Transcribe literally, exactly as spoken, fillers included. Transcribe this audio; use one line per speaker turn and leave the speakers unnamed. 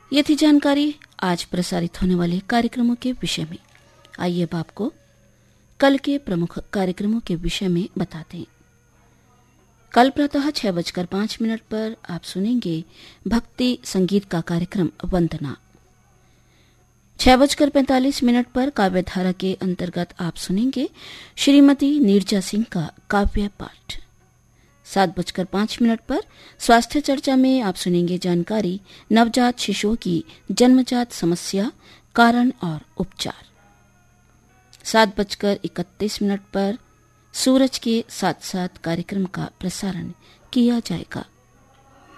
ये थी जानकारी आज प्रसारित होने वाले कार्यक्रमों के विषय में। आइए अब आपको कल के प्रमुख कार्यक्रमों के विषय में बताते हैं। कल प्रातः छह बजकर पांच मिनट पर आप सुनेंगे भक्ति संगीत का कार्यक्रम वंदना। छह बजकर पैंतालीस मिनट पर काव्यधारा के अंतर्गत आप सुनेंगे श्रीमती नीरजा सिंह का काव्य पाठ। सात बजकर पांच मिनट पर स्वास्थ्य चर्चा में आप सुनेंगे जानकारी नवजात शिशुओं की जन्मजात समस्या, कारण और उपचार। सात बजकर इकतीस मिनट पर सूरज के साथ साथ कार्यक्रम का प्रसारण किया जाएगा।